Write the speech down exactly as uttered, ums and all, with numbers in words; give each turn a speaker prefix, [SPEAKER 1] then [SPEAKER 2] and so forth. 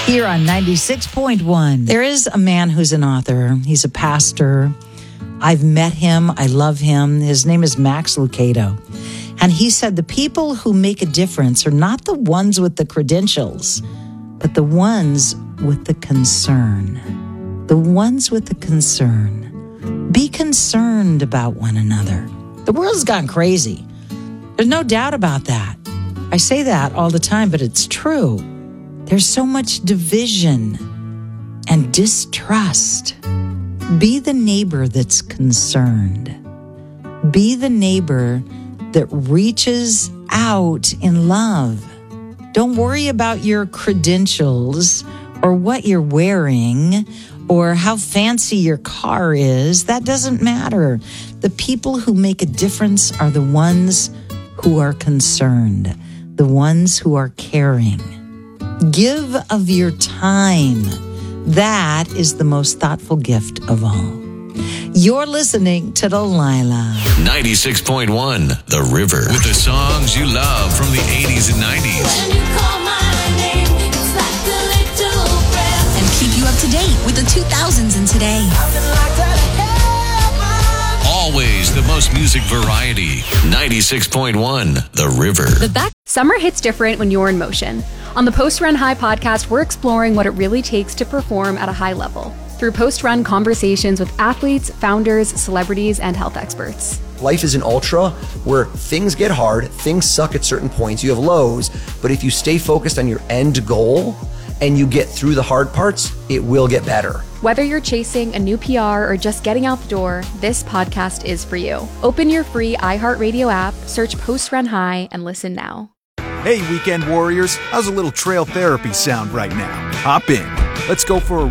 [SPEAKER 1] Here on ninety-six point one. There is a man who's an author. He's a pastor. I've met him. I love him. His name is Max Lucado. And he said the people who make a difference are not the ones with the credentials, but the ones with the concern. The ones with the concern. Be concerned about one another. The world's gone crazy. There's no doubt about that. I say that all the time, but it's true. There's so much division and distrust. Be the neighbor that's concerned. Be the neighbor that reaches out in love. Don't worry about your credentials or what you're wearing or how fancy your car is. That doesn't matter. The people who make a difference are the ones who are concerned, the ones who are caring. Give of your time. That is the most thoughtful gift of all. You're listening to Delilah.
[SPEAKER 2] ninety-six point one, The River. With the songs you love from the eighties and nineties.
[SPEAKER 3] When you call my name, it's like a little breath.
[SPEAKER 4] And keep you up to date with the two thousands and today.
[SPEAKER 2] Always the most music variety. ninety-six point one, The River.
[SPEAKER 5] The back Summer hits different when you're in motion. On the Post Run High podcast, we're exploring what it really takes to perform at a high level through post-run conversations with athletes, founders, celebrities, and health experts.
[SPEAKER 6] Life is an ultra where things get hard, things suck at certain points, you have lows, but if you stay focused on your end goal and you get through the hard parts, it will get better.
[SPEAKER 5] Whether you're chasing a new P R or just getting out the door, this podcast is for you. Open your free iHeartRadio app, search Post Run High, and listen now.
[SPEAKER 7] Hey, weekend warriors, how's a little trail therapy sound right now? Hop in. Let's go for a